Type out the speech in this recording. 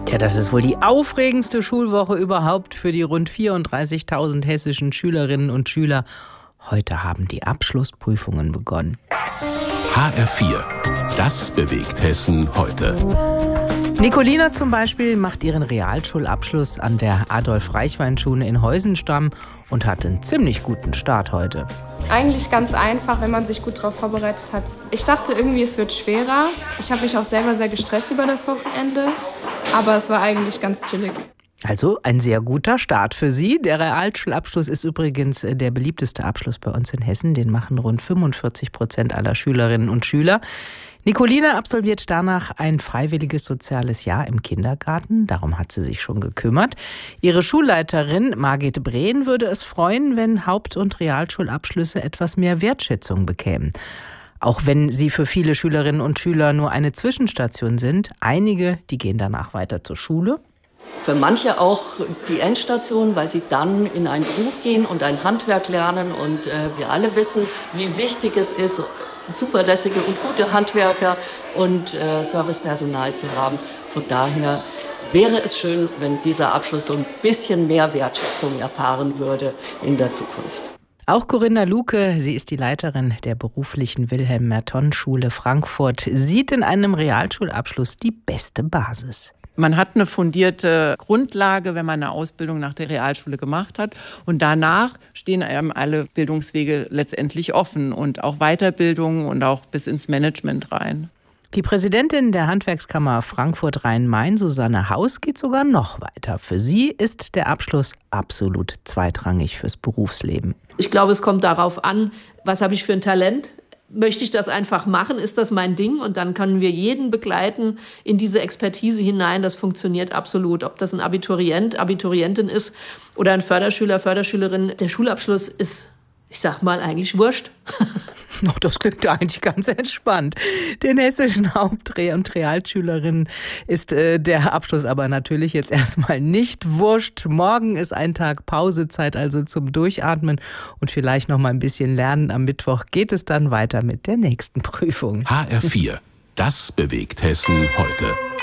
Tja, das ist wohl die aufregendste Schulwoche überhaupt für die rund 34.000 hessischen Schülerinnen und Schüler. Heute haben die Abschlussprüfungen begonnen. HR4, das bewegt Hessen heute. Nicolina zum Beispiel macht ihren Realschulabschluss an der Adolf-Reichwein-Schule in Heusenstamm und hat einen ziemlich guten Start heute. Eigentlich ganz einfach, wenn man sich gut darauf vorbereitet hat. Ich dachte irgendwie, es wird schwerer. Ich habe mich auch selber sehr gestresst über das Wochenende, aber es war eigentlich ganz chillig. Also ein sehr guter Start für Sie. Der Realschulabschluss ist übrigens der beliebteste Abschluss bei uns in Hessen. Den machen rund 45% aller Schülerinnen und Schüler. Nicolina absolviert danach ein freiwilliges soziales Jahr im Kindergarten. Darum hat sie sich schon gekümmert. Ihre Schulleiterin Margit Brehn würde es freuen, wenn Haupt- und Realschulabschlüsse etwas mehr Wertschätzung bekämen. Auch wenn sie für viele Schülerinnen und Schüler nur eine Zwischenstation sind. Einige, die gehen danach weiter zur Schule. Für manche auch die Endstation, weil sie dann in einen Beruf gehen und ein Handwerk lernen. Und wir alle wissen, wie wichtig es ist, zuverlässige und gute Handwerker und Servicepersonal zu haben. Von daher wäre es schön, wenn dieser Abschluss so ein bisschen mehr Wertschätzung erfahren würde in der Zukunft. Auch Corinna Luke, sie ist die Leiterin der beruflichen Wilhelm-Merton-Schule Frankfurt, sieht in einem Realschulabschluss die beste Basis. Man hat eine fundierte Grundlage, wenn man eine Ausbildung nach der Realschule gemacht hat. Und danach stehen einem alle Bildungswege letztendlich offen und auch Weiterbildung und auch bis ins Management rein. Die Präsidentin der Handwerkskammer Frankfurt-Rhein-Main, Susanne Haus, geht sogar noch weiter. Für sie ist der Abschluss absolut zweitrangig fürs Berufsleben. Ich glaube, es kommt darauf an, was habe ich für ein Talent? Möchte ich das einfach machen? Ist das mein Ding? Und dann können wir jeden begleiten in diese Expertise hinein. Das funktioniert absolut. Ob das ein Abiturient, Abiturientin ist oder ein Förderschüler, Förderschülerin. Der Schulabschluss ist, ich sag mal, eigentlich wurscht. Das klingt eigentlich ganz entspannt. Den hessischen Haupt- und Realschülerinnen ist der Abschluss aber natürlich jetzt erstmal nicht wurscht. Morgen ist ein Tag Pausezeit, also zum Durchatmen und vielleicht noch mal ein bisschen lernen. Am Mittwoch geht es dann weiter mit der nächsten Prüfung. HR4, das bewegt Hessen heute.